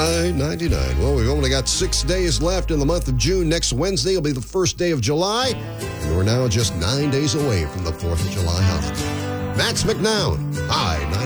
$9.99. Well, we've only got 6 days left in the month of June. Next Wednesday will be the first day of July, and we're now just 9 days away from the 4th of July holiday. Max McNown, I-95.